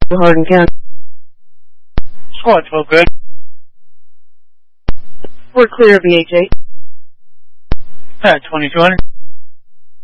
Hardin County. Squad 12, good. We're clear of the H8. Pat 2200.